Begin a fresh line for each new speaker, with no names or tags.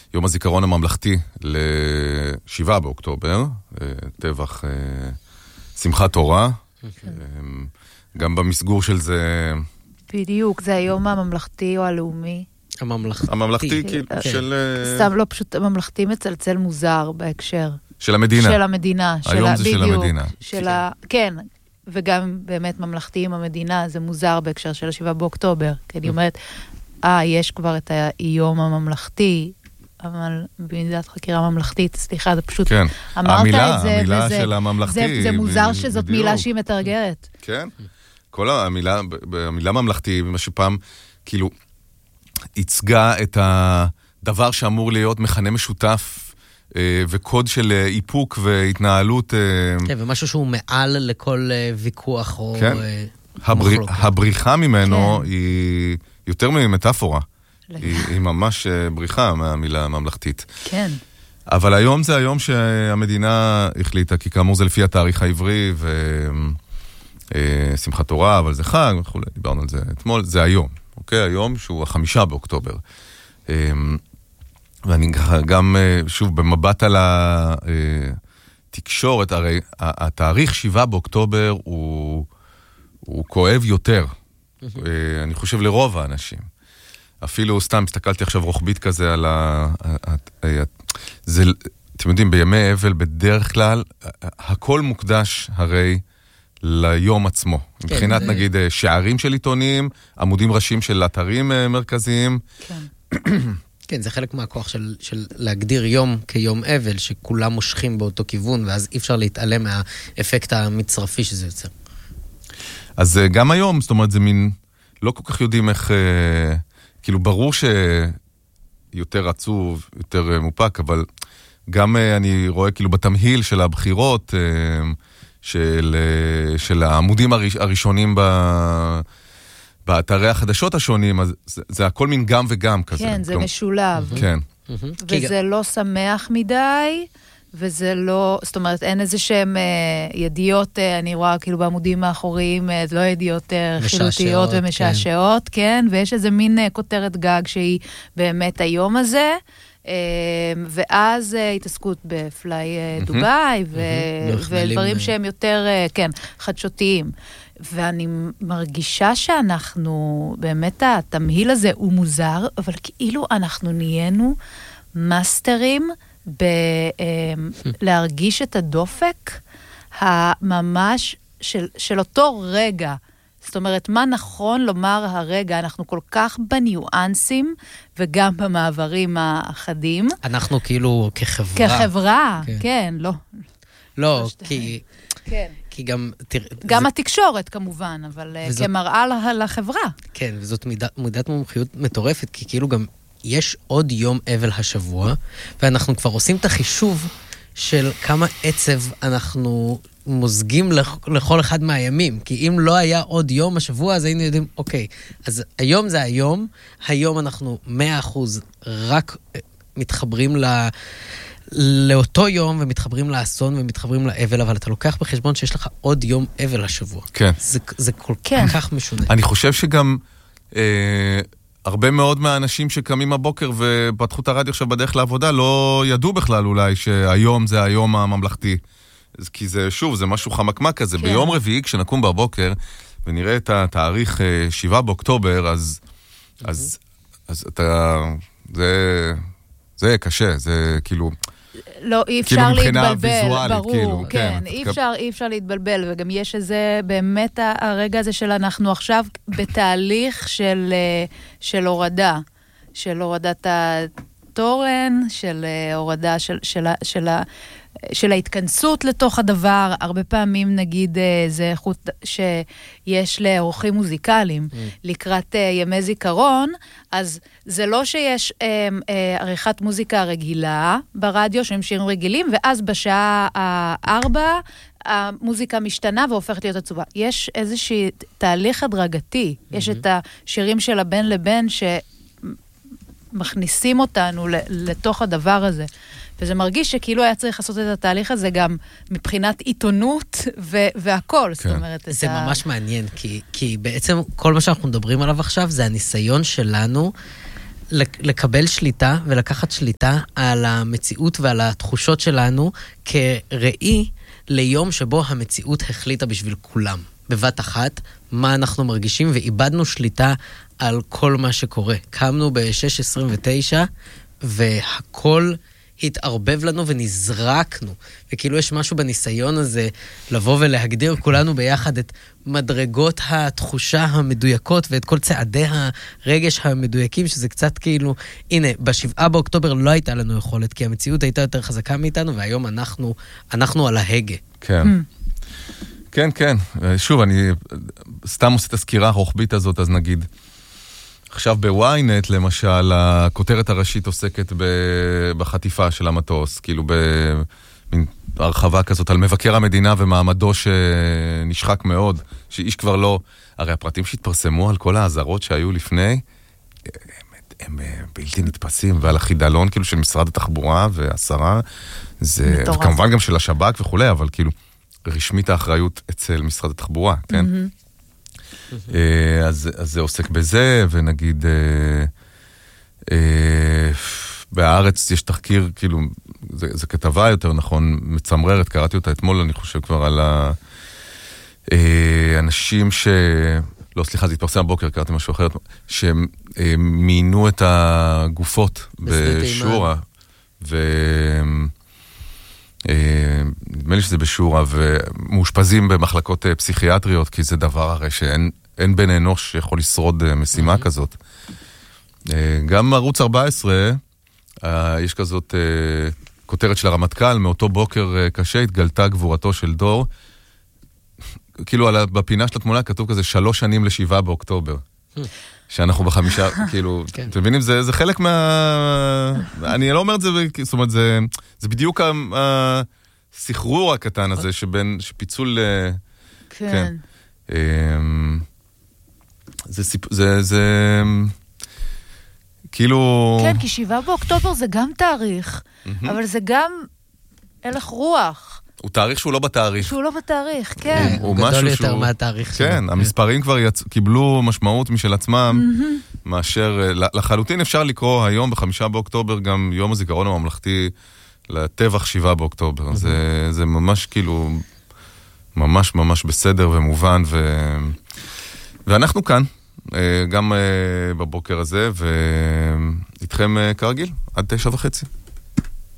יום הזיכרון הממלכתי ל7 באוקטובר, טבח שמחת תורה, גם במסגור של זה...
בדיוק, זה היום הממלכתי או הלאומי.
הממלכתי של...
סתם לא פשוט, הממלכתי מצלצל מוזר בהקשר.
של המדינה.
של המדינה.
היום זה של המדינה.
כן, וגם באמת ממלכתי עם המדינה, זה מוזר בהקשר של 7 באוקטובר. כי אני אומרת, יש כבר את היום הממלכתי, אבל במידת חקירה ממלכתית, סליחה, זה פשוט...
כן, המילה של הממלכתי.
זה מוזר שזאת מילה שהיא מתרגרת.
כן, כל המילה ממלכתי, מה שפעם, כאילו, ייצגה את הדבר שאמור להיות מכנה משותף, וקוד של איפוק והתנהלות...
כן, ומשהו שהוא מעל לכל ויכוח או...
כן, הבריחה ממנו היא יותר ממטאפורה. היא ממש בריחה מהמילה הממלכתית.
כן.
אבל היום זה היום שהמדינה החליטה, כי כאמור זה לפי התאריך העברי, ושמחת תורה, אבל זה חג, דיברנו על זה אתמול, זה היום, אוקיי? היום שהוא 5 באוקטובר. ואני גם, שוב, במבט על התקשורת, הרי התאריך 7 באוקטובר הוא כואב יותר. אני חושב לרוב האנשים. אפילו סתם, הסתכלתי עכשיו רוחבית כזה על זה, אתם יודעים, בימי אבל בדרך כלל, הכל מוקדש הרי ליום עצמו. מבחינת נגיד שערים של עיתונים, עמודים ראשיים של אתרים מרכזיים.
כן, זה חלק מהכוח של להגדיר יום כיום אבל, שכולם מושכים באותו כיוון, ואז אי אפשר להתעלם מהאפקט המצרפי שזה יוצר.
אז גם היום, זאת אומרת, זה מין, לא כל כך יודעים איך... כאילו ברור שיותר עצוב, יותר מופק, אבל גם אני רואה כאילו בתמהיל של הבחירות, של העמודים הראשונים באתרי החדשות השונים, אז זה הכל מין גם וגם כזה.
כן, זה משולב.
כן.
וזה לא שמח מדי, וזה לא, זאת אומרת, אין איזה שהם ידיעות, אני רואה כאילו בעמודים האחוריים, זה לא ידיעות חילותיות ומשעשעות, כן, ויש איזה מין כותרת גג שהיא באמת היום הזה, ואז התעסקות בפליי דובאי, ודברים שהם יותר, כן, חדשותיים. ואני מרגישה שאנחנו, באמת התמהיל הזה הוא מוזר, אבל כאילו אנחנו נהיינו מאסטרים, להרגיש את הדופק הממש של אותו רגע. זאת אומרת, מה נכון לומר הרגע? אנחנו כל כך בניואנסים, וגם במעברים האחדים.
אנחנו כאילו כחברה.
כחברה, כן, לא.
לא, כי גם...
גם התקשורת כמובן, אבל כמראה לחברה.
כן, וזאת מידת מומחיות מטורפת, כי כאילו גם... יש עוד יום אבל השבוע, ואנחנו כבר עושים את החישוב של כמה עצב אנחנו מוזגים לכל אחד מהימים. כי אם לא היה עוד יום השבוע, אז היינו יודעים, אוקיי, אז היום זה היום אנחנו 100% רק מתחברים לאותו יום, ומתחברים לאסון, ומתחברים לאבל, אבל אתה לוקח בחשבון שיש לך עוד יום אבל השבוע.
כן.
זה כל כך משונה.
אני חושב שגם... הרבה מאוד מהאנשים שקמים הבוקר ופתחו את הרדיו עכשיו בדרך לעבודה לא ידעו בכלל אולי שהיום זה היום הממלכתי. כי זה, שוב, זה משהו חמקמק כזה. כן. ביום רביעי, כשנקום בבוקר ונראה את התאריך 7 באוקטובר, אז אתה... זה קשה, זה כאילו...
לא, אי אפשר להתבלבל, ברור,
כאילו,
כן, אי אפשר להתבלבל, וגם יש איזה, באמת הרגע הזה של אנחנו עכשיו בתהליך של הורדת התורן, של הורדה של ההתכנסות לתוך הדבר. הרבה פעמים נגיד זה איכות שיש לאורחים מוזיקליים לקראת ימי זיכרון, אז זה לא שיש עריכת מוזיקה רגילה ברדיו שהם שירים רגילים, ואז בשעה 4 המוזיקה משתנה והופכת להיות עצובה. יש איזושהי תהליך הדרגתי, יש את השירים של הבן לבן שמכניסים אותנו לתוך הדבר הזה. וזה מרגיש שכאילו היה צריך לעשות את התהליך הזה גם מבחינת עיתונות והכל.
כן.
זאת אומרת,
זה ממש מעניין, כי בעצם כל מה שאנחנו מדברים עליו עכשיו זה הניסיון שלנו לקבל שליטה ולקחת שליטה על המציאות ועל התחושות שלנו כראי ליום שבו המציאות החליטה בשביל כולם. בבת אחת, מה אנחנו מרגישים, ואיבדנו שליטה על כל מה שקורה. קמנו ב-6:29, והכל התערבב לנו ונזרקנו. וכאילו יש משהו בניסיון הזה לבוא ולהגדיר כולנו ביחד את מדרגות התחושה המדויקות ואת כל צעדי הרגש המדויקים, שזה קצת כאילו, הנה, ב7 באוקטובר לא הייתה לנו יכולת, כי המציאות הייתה יותר חזקה מאיתנו, והיום אנחנו על ההגה.
כן. כן, כן. שוב, אני סתם עושה את הסקירה הרוחבית הזאת, אז נגיד, עכשיו בוויינט, למשל, הכותרת הראשית עוסקת בחטיפה של המטוס, כאילו במין הרחבה כזאת על מבקר המדינה ומעמדו שנשחק מאוד, שאיש כבר לא... הרי הפרטים שהתפרסמו על כל האזהרות שהיו לפני, הם בלתי נתפסים, ועל החידלון כאילו של משרד התחבורה והשרה, זה כמובן גם של השב"כ וכולי, אבל כאילו רשמית האחריות אצל משרד התחבורה, כן? אז זה עוסק בזה, ונגיד בהארץ יש תחקיר, כאילו, זה כתבה יותר נכון, מצמררת, קראתי אותה אתמול, אני חושב כבר על האנשים לא, סליחה, זה התפרסם הבוקר, קראתי משהו אחר, שמיינו את הגופות בשורה, נדמה לי שזה בשורה, ומאושפזים במחלקות פסיכיאטריות, כי זה דבר הרי שאין בן אנוש שיכול לשרוד משימה כזאת. גם ערוץ 14, יש כזאת כותרת של הרמטכ"ל, מאותו בוקר קשה, התגלתה גבורתו של דור, כאילו בפינה של התמונה כתוב כזה 3 שנים ל7 באוקטובר. שאנחנו ב5, כאילו, אתם מבינים, זה חלק אני לא אומר את זה, זאת אומרת, זה בדיוק הסחרור הקטן הזה, שפיצול...
כן.
זה כאילו...
כן, כי 7 באוקטובר זה גם תאריך, אבל זה גם הלך רוח.
הוא תאריך שהוא לא בתאריך.
שהוא לא בתאריך, כן.
הוא גדול יותר מהתאריך שלו.
כן, המספרים כבר קיבלו משמעות משל עצמם, מאשר לחלוטין אפשר לקרוא היום ב5 באוקטובר גם יום הזיכרון הממלכתי לטבח 7 באוקטובר. זה ממש כאילו, ממש ממש בסדר ומובן, ואנחנו כאן, גם בבוקר הזה, ואיתכם כרגיל, עד 9:30.